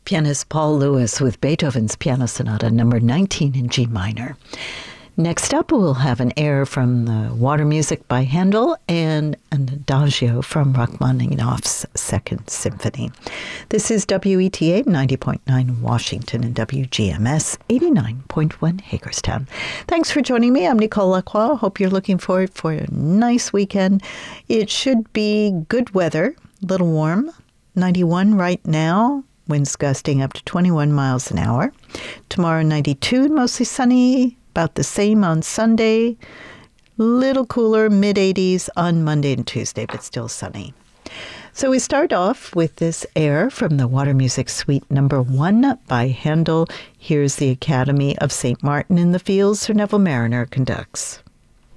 Pianist Paul Lewis with Beethoven's Piano Sonata number 19 in G minor. Next up, we'll have an air from the Water Music by Handel and an adagio from Rachmaninoff's Second Symphony. This is WETA 90.9 Washington and WGMS 89.1 Hagerstown. Thanks for joining me. I'm Nicole Lacroix. Hope you're looking forward for a nice weekend. It should be good weather, a little warm, 91 right now. Winds gusting up to 21 miles an hour. Tomorrow, 92, mostly sunny. About the same on Sunday, little cooler, mid-80s on Monday and Tuesday, but still sunny. So we start off with this air from the Water Music Suite number 1 by Handel. Here's the Academy of St. Martin in the Fields, Sir Neville Marriner conducts.